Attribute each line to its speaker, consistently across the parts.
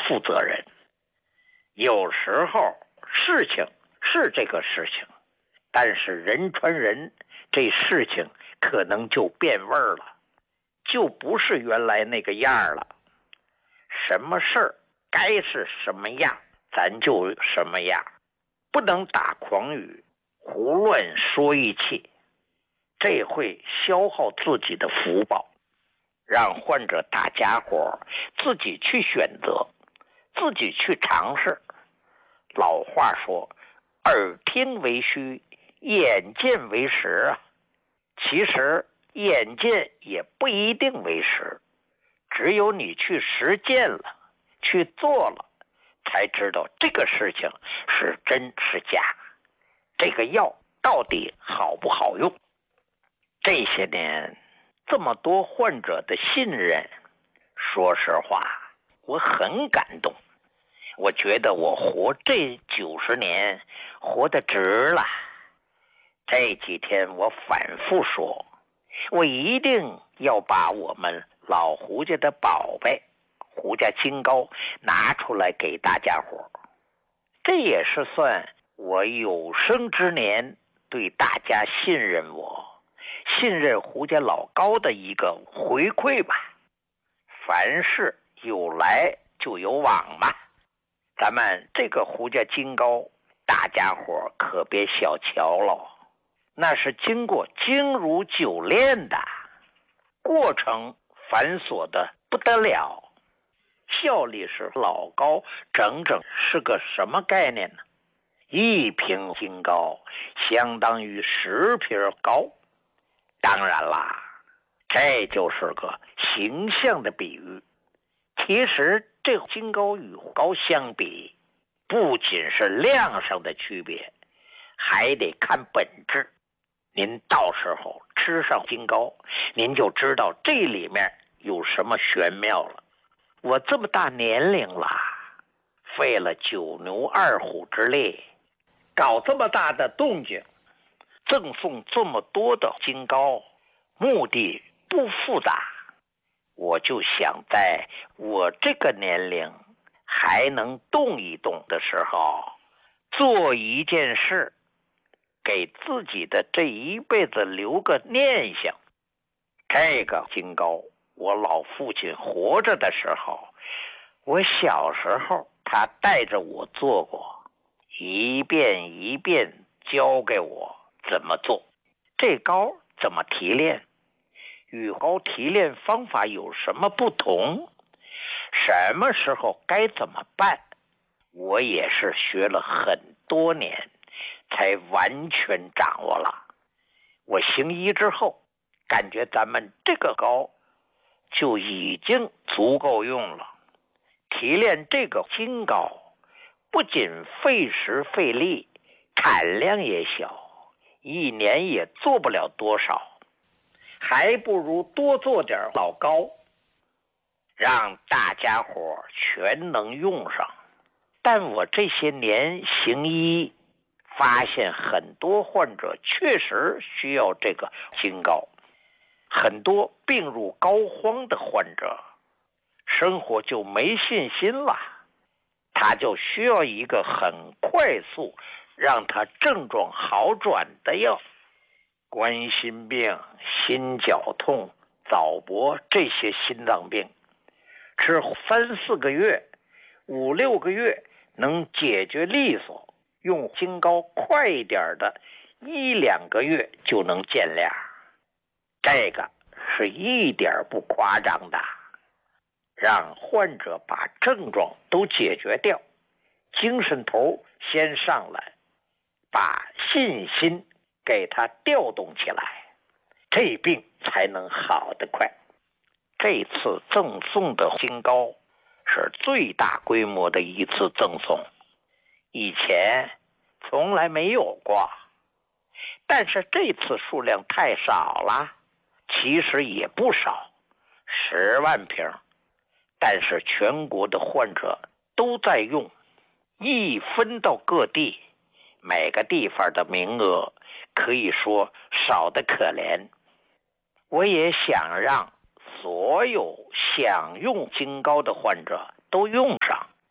Speaker 1: 负责人。有时候事情是这个事情，但是人传人，这事情可能就变味儿了，就不是原来那个样了。什么事儿该是什么样，咱就什么样，不能打诳语，胡乱说一气，这会消耗自己的福报。让患者大家伙自己去选择，自己去尝试。老话说，耳听为虚，眼见为实啊。其实眼见也不一定为实，只有你去实践了，去做了，才知道这个事情是真是假，这个药到底好不好用。这些年这么多患者的信任，说实话我很感动。我觉得我活这90年活得值了。这几天我反复说，我一定要把我们老胡家的宝贝胡家金膏拿出来给大家伙。这也是算我有生之年对大家信任我，信任胡家老高的一个回馈吧。凡事有来就有往嘛。咱们这个胡家金膏，大家伙可别小瞧了，那是经过精如酒炼的，过程繁琐的不得了，效力是老高，整整是个什么概念呢？1瓶金膏相当于10瓶膏。当然啦，这就是个形象的比喻。其实这金膏与膏相比，不仅是量上的区别，还得看本质。您到时候吃上金膏，您就知道这里面有什么玄妙了。我这么大年龄了，费了9牛2虎之力，搞这么大的动静，赠送这么多的金膏，目的不复杂。我就想在我这个年龄还能动一动的时候，做一件事，给自己的这一辈子留个念想。这个金膏我老父亲活着的时候，我小时候他带着我做过，一遍一遍教给我怎么做，这膏怎么提炼，与膏提炼方法有什么不同，什么时候该怎么办，我也是学了很多年才完全掌握了。我行医之后，感觉咱们这个膏就已经足够用了。提炼这个金膏不仅费时费力，产量也小，一年也做不了多少，还不如多做点老膏，让大家伙全能用上。但我这些年行医，发现很多患者确实需要这个金膏，很多病入膏肓的患者，生活就没信心了，他就需要一个很快速让他症状好转的药。冠心病、心绞痛、早搏这些心脏病，吃3-4个月、5-6个月能解决利索，用金膏快一点的1-2个月就能见亮。这个是一点不夸张的，让患者把症状都解决掉，精神头先上来，把信心给他调动起来，这病才能好得快。这次赠送的金膏是最大规模的一次赠送，以前从来没有过，但是这次数量太少了，其实也不少，10万瓶，但是全国的患者都在用，一分到各地，每个地方的名额可以说少得可怜。我也想让所有想用金膏的患者都用上，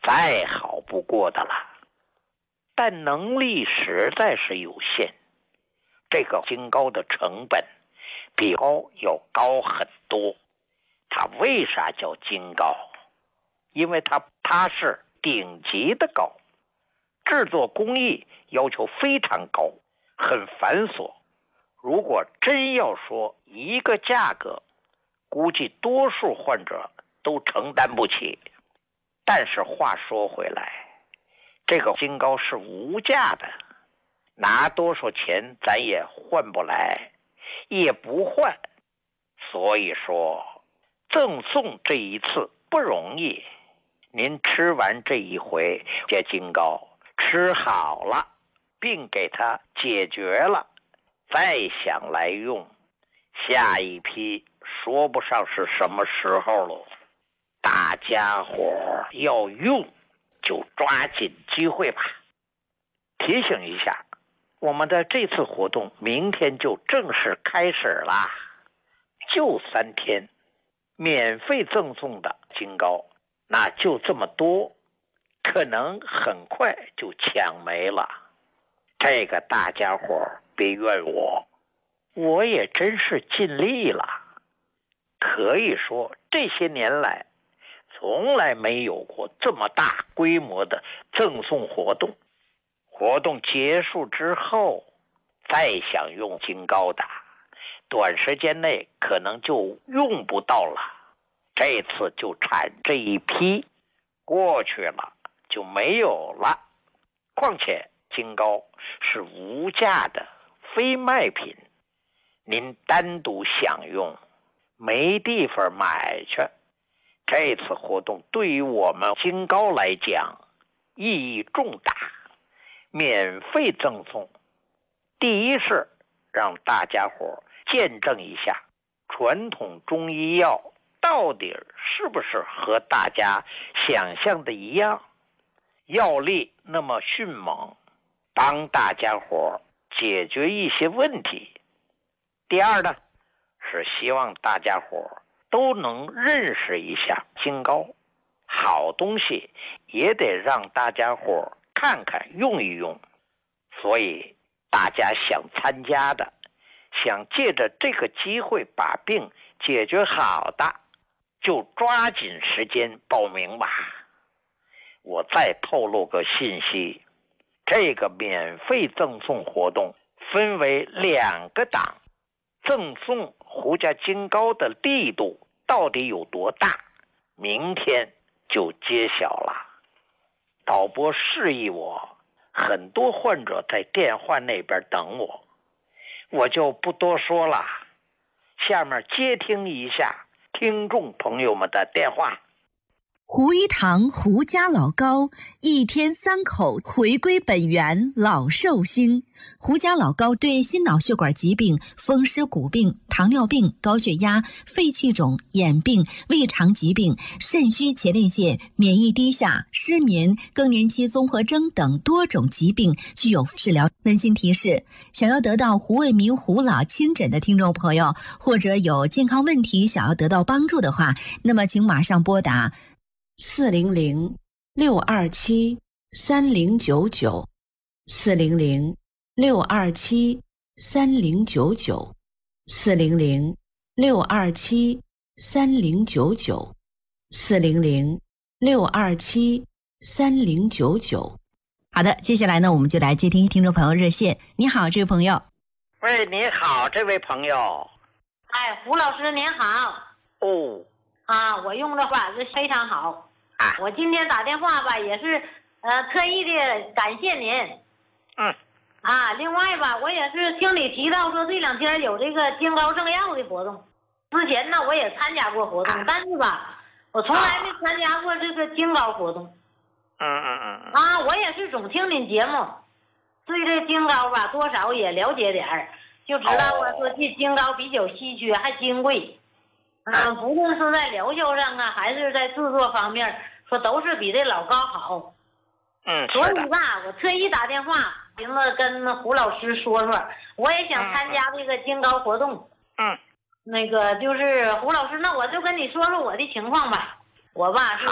Speaker 1: 再好不过的了。但能力实在是有限，这个金糕的成本比糕要高很多。它为啥叫金糕？因为它是顶级的糕，制作工艺要求非常高，很繁琐。如果真要说一个价格，估计多数患者都承担不起。但是话说回来，这个金糕是无价的，拿多少钱咱也换不来，也不换。所以说赠送这一次不容易，您吃完这一回这金糕吃好了，并给它解决了，再想来用，下一批说不上是什么时候了。大家伙要用就抓紧机会吧。提醒一下，我们的这次活动明天就正式开始了，就3天，免费赠送的金糕那就这么多，可能很快就抢没了。这个大家伙别怨我也真是尽力了。可以说这些年来从来没有过这么大规模的赠送活动。活动结束之后，再想用金糕的，短时间内可能就用不到了。这次就产这一批，过去了就没有了。况且金糕是无价的非卖品，您单独享用没地方买去。这次活动对于我们金糕来讲意义重大，免费赠送。第一是让大家伙见证一下传统中医药到底是不是和大家想象的一样，药力那么迅猛，帮大家伙解决一些问题。第二呢，是希望大家伙都能认识一下金糕，好东西也得让大家伙看看用一用。所以大家想参加的，想借着这个机会把病解决好的，就抓紧时间报名吧。我再透露个信息，这个免费赠送活动分为2个档，赠送胡家金糕的力度到底有多大，明天就揭晓了。导播示意我，很多患者在电话那边等我就不多说了。下面接听一下听众朋友们的电话。
Speaker 2: 胡一堂胡家老糕，1天3口，回归本源，老寿星。胡家老糕对心脑血管疾病、风湿骨病、糖尿病、高血压、肺气肿、眼病、胃肠疾病、肾虚前列腺、免疫低下、失眠、更年期综合征等多种疾病具有治疗。温馨提示：想要得到胡卫民胡老亲诊的听众朋友，或者有健康问题想要得到帮助的话，那么请马上拨打
Speaker 3: 400-627-3099 400-627-3099 400-627-3099 400-627-3099。
Speaker 2: 好的，接下来呢，我们就来接听听众朋友热线。你好，这位朋友。
Speaker 1: 喂，你好，这位朋友。
Speaker 4: 哎，胡老师您好。
Speaker 1: 哦。
Speaker 4: 我用的法子非常好。我今天打电话吧，也是特意的感谢您。另外吧，我也是听你提到说这2天有这个金糕赠药的活动。之前呢，我也参加过活动，但是吧，我从来没参加过这个金糕活动。我也是总听您节目，对这金糕吧多少也了解点儿，就知道说这金糕比较稀缺还金贵。不论是在疗效上啊，还是在制作方面，说都是比这老糕好。所以吧，我特意打电话，寻思跟胡老师说说，我也想参加这个金糕活动。那个就是胡老师，那我就跟你说说我的情况吧。我吧是